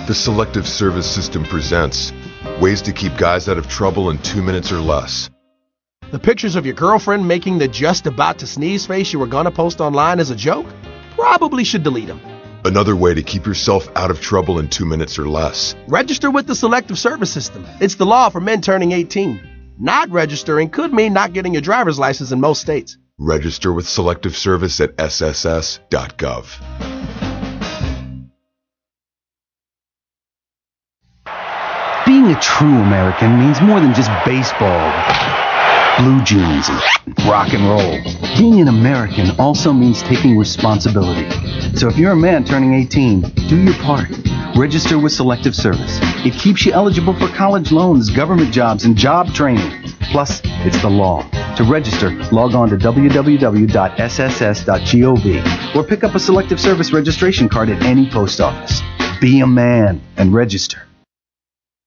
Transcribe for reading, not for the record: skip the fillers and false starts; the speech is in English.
The Selective Service System presents ways to keep guys out of trouble in 2 minutes or less. The pictures of your girlfriend making the just about to sneeze face you were gonna post online as a joke? Probably should delete them. Another way to keep yourself out of trouble in 2 minutes or less. Register with the Selective Service System. It's the law for men turning 18. Not registering could mean not getting your driver's license in most states. Register with Selective Service at sss.gov. Being a true American means more than just baseball, blue jeans, and rock and roll. Being an American also means taking responsibility. So if you're a man turning 18, do your part. Register with Selective Service. It keeps you eligible for college loans, government jobs, and job training. Plus, it's the law. To register, log on to www.sss.gov or pick up a Selective Service registration card at any post office. Be a man and register.